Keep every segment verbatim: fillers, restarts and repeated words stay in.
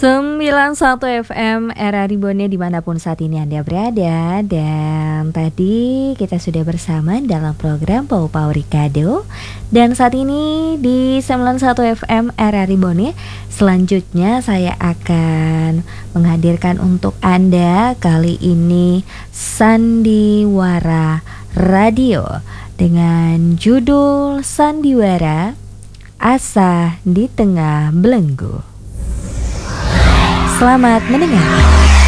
sembilan puluh satu F M R R I Bone dimanapun saat ini Anda berada. Dan tadi kita sudah bersama dalam program Pau Pau Ricardo. Dan saat ini di sembilan puluh satu F M R R I Bone, selanjutnya saya akan menghadirkan untuk Anda kali ini Sandiwara Radio dengan judul Sandiwara Asa di Tengah Belenggu. Selamat mendengar.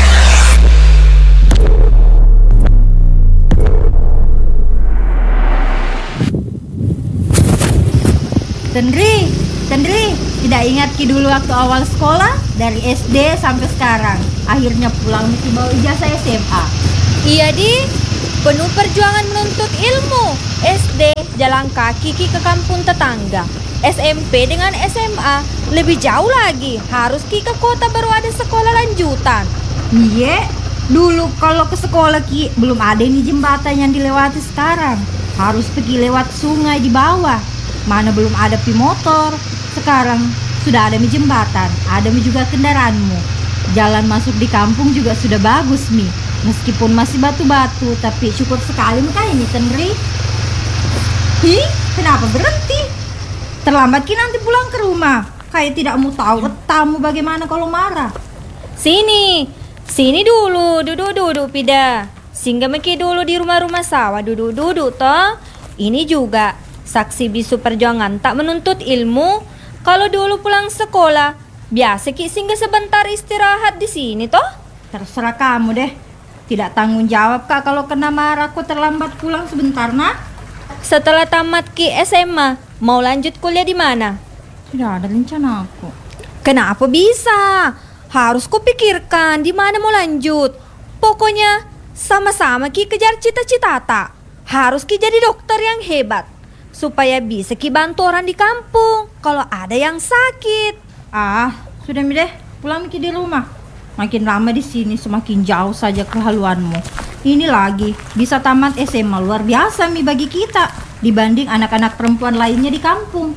Tendri, Tendri, tidak ingat ki dulu waktu awal sekolah dari S D sampai sekarang. Akhirnya pulang mesti bawa ijazah S M A. Iya di, penuh perjuangan menuntut ilmu. S D jalan kaki ki ke kampung tetangga. S M P dengan S M A lebih jauh lagi, harus ki ke kota baru ada sekolah lanjutan. Iya, dulu kalau ke sekolah ki belum ada ini jembatan yang dilewati sekarang. Harus pergi lewat sungai di bawah. Mana belum ada pi motor. Sekarang sudah ada mi jembatan, ada mi juga kendaraanmu. Jalan masuk di kampung juga sudah bagus mi. Meskipun masih batu-batu, tapi syukur sekali makanya ini Tendri. Hi, kenapa berhenti? Terlambat ki nanti pulang ke rumah. Kayak tidak mau tahu tamu bagaimana kalau marah. Sini, sini dulu, duduk-duduk pida. Singgah meki dulu di rumah-rumah sawah, duduk-duduk toh. Ini juga saksi bisu perjuangan tak menuntut ilmu. Kalau dulu pulang sekolah, biasa ki singgah sebentar istirahat di sini toh. Terserah kamu deh. Tidak tanggung jawab kak kalau kena marah aku terlambat pulang sebentar nak. Setelah tamat ki S M A, mau lanjut kuliah di mana? Tidak ada rencana aku. Kenapa bisa? Harus kupikirkan di mana mau lanjut. Pokoknya sama-sama ki kejar cita-cita tak. Harus ki jadi dokter yang hebat supaya bisa ki bantu orang di kampung kalau ada yang sakit. Ah, sudah mi deh, pulang ki di rumah. Makin lama di sini semakin jauh saja kehaluanmu. Ini lagi bisa tamat S M A luar biasa mi bagi kita dibanding anak-anak perempuan lainnya di kampung.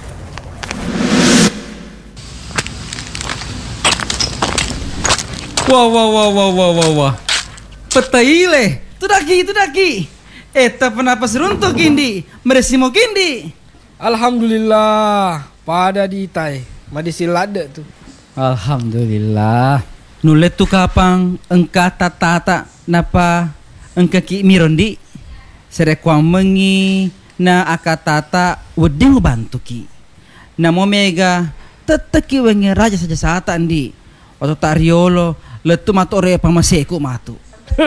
Wah wah wah wah wah wah wah. Petaile, tu daki tu daki. Eta penapas runtuh kindi, meresimo kindi. Alhamdulillah, pada ditai, madisi lada tu. Alhamdulillah. Nulet tu kapang engka tata napa engka ki mirondi. Serekwang mengi na akatata weding bantu ki. Namo mega teteki wengi raja saja saat andi. Oto tariolo letu matore pamaseku matu.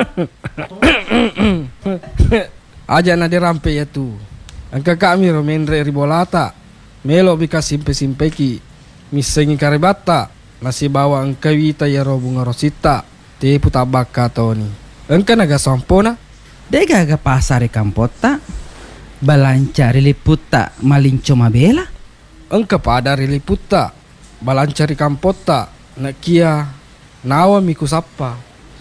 Aja na dirampe ya tu. Angka kami romendre ribolata. Melo bika simpe-simpe ki. Misengi karibata. Nasi bawa engka wita ya ro bunga rosita. Te putabak katoni. Engka naga sampona. Dega ga pasare kampota. Balanca riliputa malinco mabela. Engka pada riliputa. Balanca ri kampota. Nakia nawa miku sappa.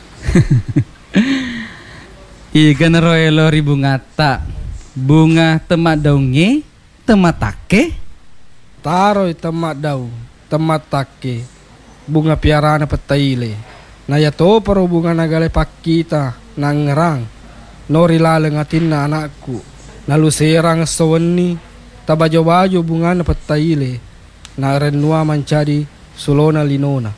Igan roelo ri bungata. Bunga temat daunge, temat take. Taroi temat daun, temat take. Bunga piarana petaile. Naya to paro bunga nagale pakita nangerang. Nori laleng atinna anakku. Nalu serang saweni. Tabajo-bajo bunga na petaile. Na renua mancadi sulona linona.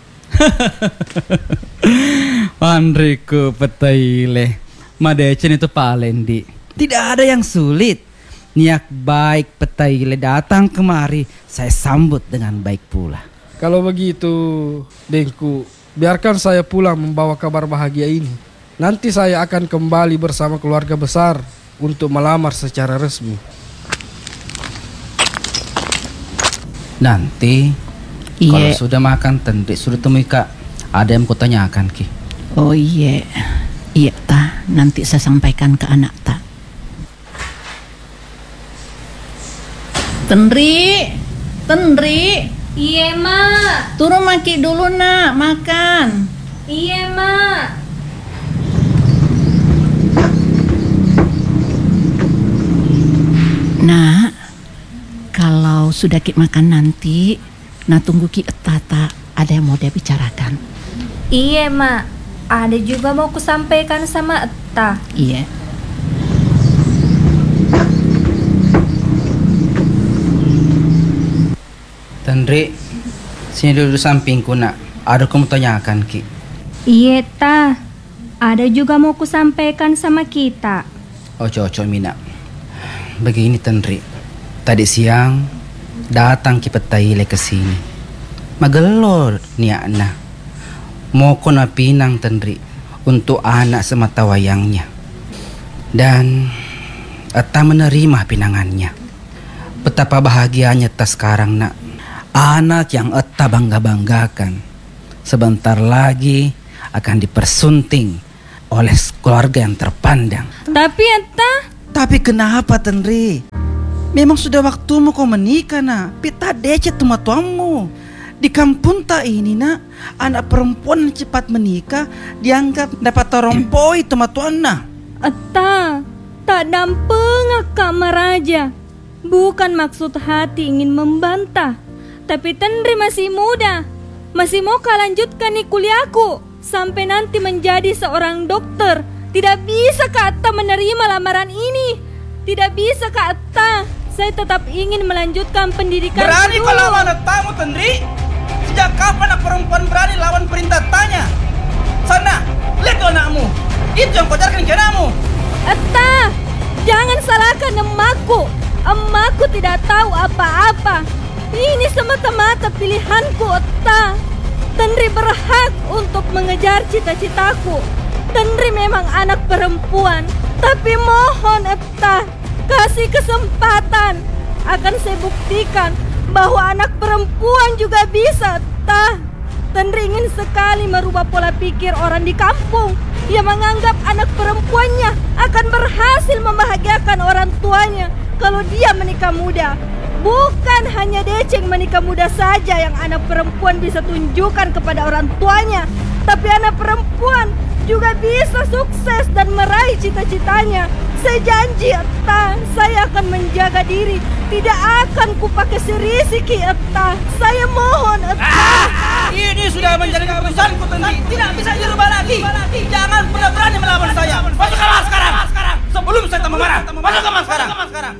Andriku petaile. Madecen itu palendi. Tidak ada yang sulit. Niat baik petaile datang kemari, saya sambut dengan baik pula. Kalau begitu, Dengku, biarkan saya pulang membawa kabar bahagia ini. Nanti saya akan kembali bersama keluarga besar untuk melamar secara resmi. Nanti, Iye. kalau sudah makan tendrik, sudah temui kak. Ada yang kutanyakan ki. Oh iya, iya ta. Nanti saya sampaikan ke anak ta. Tendri, Tendri. Iya mak. Turun maki dulu nak, makan. Iya mak. Nak, kalau sudah ki makan nanti, nah tunggu ki etata ada yang mau dia bicarakan. Iya, Mak. Ada juga mau kusampaikan sama Etta. Iya. Tandri, sini dulu sampingku nak. Ada aku mau tanyakan Ki. Iya, Ta. Ada juga mau kusampaikan sama kita. Oh cocok Mina. Begini Tandri, tadi siang datang Ki Petaile ke sini. Magelor niakna. Mau kona pinang Tandri untuk anak semata wayangnya. Dan Etta menerima pinangannya. Betapa bahagianya Etta sekarang nak. Anak yang Etta bangga-banggakan sebentar lagi akan dipersunting oleh keluarga yang terpandang. Tapi Etta, Tapi kenapa Tandri? Memang sudah waktumu kau menikah nak. Pita dece tuma tuamu. Di kampung tak ini nak, anak perempuan yang cepat menikah dianggap dapat terompoi tuma tuan nak. Etta, tak dampeng Kak Maraja. Bukan maksud hati ingin membantah. Tapi Tandri masih muda. Masih mau kau lanjutkan nih kuliahku sampai nanti menjadi seorang dokter. Tidak bisa Kak Atta menerima lamaran ini. Tidak bisa Kak Atta. Saya tetap ingin melanjutkan pendidikan. Berani kau lawan tamu Tandri? Sejak kapan anak perempuan berani lawan perintah tanya? Sana, lihat tuh anakmu. Itu yang kau ajarkan ke anakmu. Atta, jangan salahkan emakku. Emakku tidak tahu apa-apa. Ini semata-mata pilihanku, Atta. Tandri berhak untuk mengejar cita-citaku. Tandri memang anak perempuan, tapi mohon Etta, kasih kesempatan. Akan saya buktikan bahwa anak perempuan juga bisa, Etta. Tandri ingin sekali merubah pola pikir orang di kampung yang menganggap anak perempuannya akan berhasil membahagiakan orang tuanya kalau dia menikah muda. Bukan hanya deceng menikah muda saja yang anak perempuan bisa tunjukkan kepada orang tuanya, tapi anak perempuan juga bisa sukses dan meraih cita-citanya. Saya janji, Etta, saya akan menjaga diri. Tidak akan kupakai serisiki, Etta. Saya mohon, Etta. Ah, ini sudah menjadi keputusanku Tandri. Tidak bisa dirubah lagi. Jangan pernah berani melawan saya. Masuk kamar sekarang. Sebelum saya tambah marah. Masuk kamar sekarang.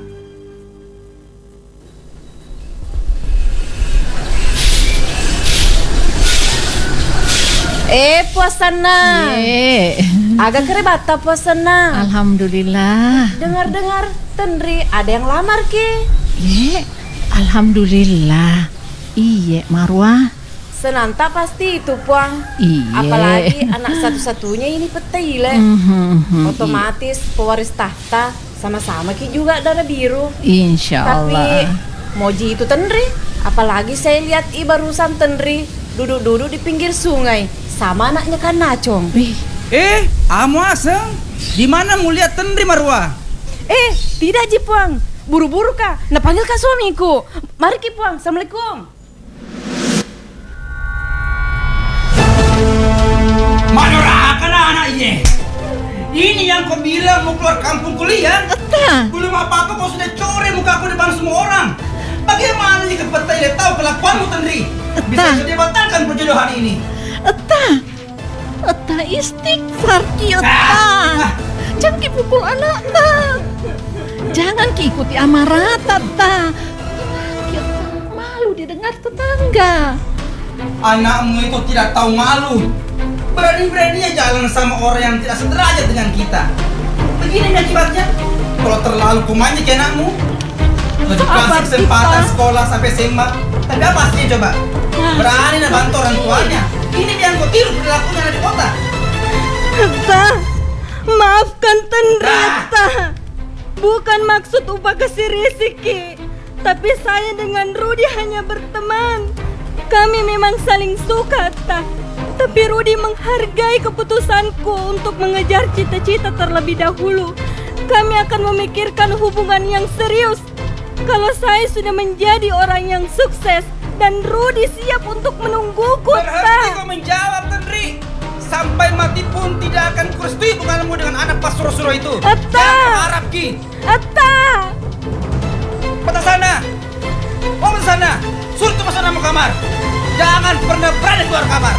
Eh puasana, Ye. agak kerebata puasana. Alhamdulillah. Dengar-dengar Tandri ada yang lamar ki. Ye. Alhamdulillah. Iya Marwah. Senanta pasti itu puang. Iya. Apalagi anak satu-satunya ini Petaile. Mhm, Otomatis pewaris tahta sama-sama ki juga darah biru. Insya Tapi Allah. Moji itu Tandri. Apalagi saya lihat i barusan Tandri duduk-duduk di pinggir sungai sama anaknya kan Nacong. Wih. Eh, Amo Aseng, di mana mau lihat Tandri Marwah? Eh, tidak Ji Puang. Buru-buru kah? Nah panggil kak suamiku. Mari Ki Puang. Assalamualaikum. Manorakan anak ini. Ini yang kau bilang mau keluar kampung kuliah? Etta. Belum apa-apa kau sudah core muka aku depan semua orang. Bagaimana jika Petaile tahu kelakuanmu Tandri? Bisa jadi batalkan perjodohan ini. Etta. Etta istighfar Ki Etta. Jangan ki pukul anak ta. Jangan ki ikuti amarat ta. Ki Etta malu didengar tetangga. Anakmu itu tidak tahu malu. Berani-beraninya jalan sama orang yang tidak sederajat dengan kita. Begini akibatnya. Kalau terlalu kumanya ke anakmu, udah dikasih kesempatan sekolah sampai S M A. Tapi apa sih coba? Berani nak bantu orang tuanya. Ini yang kau tiru perilakunya di kota. Etta, maafkan Tandri, Etta. Bukan maksud upah kasih risiki. Tapi saya dengan Rudi hanya berteman. Kami memang saling suka, Etta. Tapi Rudi menghargai keputusanku untuk mengejar cita-cita terlebih dahulu. Kami akan memikirkan hubungan yang serius kalau saya sudah menjadi orang yang sukses dan Rudi siap untuk menungguku, Berhenti Etta. kau menjawab Tandri. Sampai mati pun tidak akan kurestui hubunganmu dengan anak pas suruh-suruh itu. Etta. Jangan harap Ki. Etta. Patah sana. Mau ke sana. Suruh tuh masuk dalam kamar. Jangan pernah berani keluar kamar.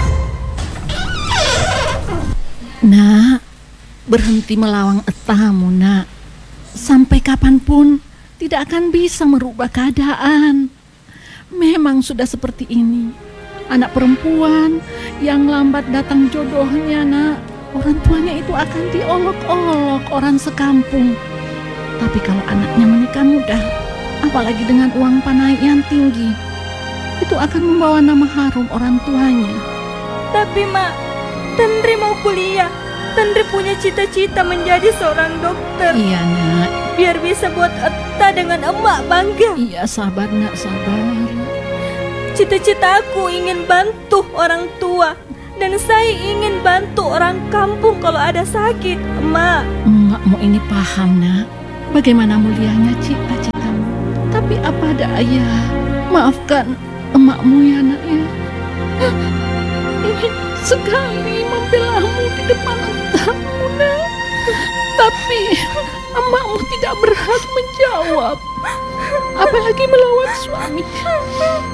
Nak, berhenti melawang etamu, nak. Sampai kapanpun tidak akan bisa merubah keadaan. Memang sudah seperti ini. Anak perempuan yang lambat datang jodohnya, nak, orang tuanya itu akan diolok-olok orang sekampung. Tapi kalau anaknya menikah muda, apalagi dengan uang panai yang tinggi, itu akan membawa nama harum orang tuanya. Tapi mak, Tendri mau kuliah. Tendri punya cita-cita menjadi seorang dokter. Iya, nak. Biar bisa buat Etta dengan emak bangga. Iya, sabar, nak, sabar. Cita-cita aku ingin bantu orang tua. Dan saya ingin bantu orang kampung kalau ada sakit, emak. Emakmu ini paham, nak, bagaimana mulianya cita-citamu. Tapi apa daya, maafkan emakmu ya, nak, ya. Ingin sekali membelamu di depan entamu, nak. Tapi emakmu tidak berhak menjawab, apalagi melawan suami.